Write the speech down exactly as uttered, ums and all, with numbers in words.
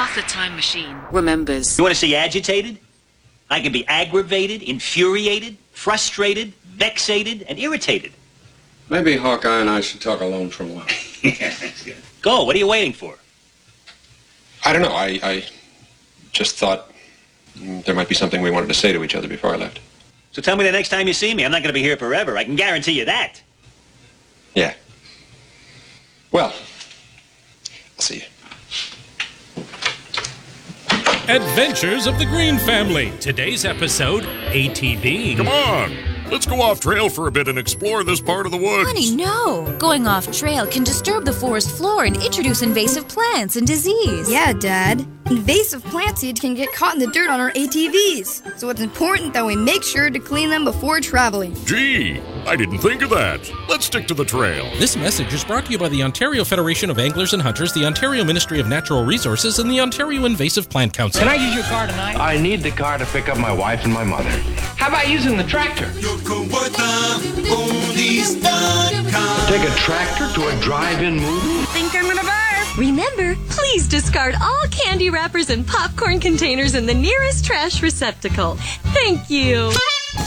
Martha Time Machine remembers. You want to see agitated? I can be aggravated, infuriated, frustrated, vexated, and irritated. Maybe Hawkeye and I should talk alone for a while. Yeah, that's good. Go, what are you waiting for? I don't know. I, I just thought there might be something we wanted to say to each other before I left. So tell me the next time you see me. I'm not going to be here forever. I can guarantee you that. Yeah. Well, I'll see you. Adventures of the Green Family. Today's episode, A T V. Come on, let's go off trail for a bit and explore this part of the woods. Honey, no. Going off trail can disturb the forest floor and introduce invasive plants and disease. Yeah, Dad. Invasive plant seeds can get caught in the dirt on our A T Vs. So it's important that we make sure to clean them before traveling. Gee, I didn't think of that. Let's stick to the trail. This message is brought to you by the Ontario Federation of Anglers and Hunters, the Ontario Ministry of Natural Resources, and the Ontario Invasive Plant Council. Can I use your car tonight? I need the car to pick up my wife and my mother. How about using the tractor? Take a tractor to a drive-in movie? Think I'm gonna barf. Remember, please discard all candy wrappers and popcorn containers in the nearest trash receptacle. Thank you.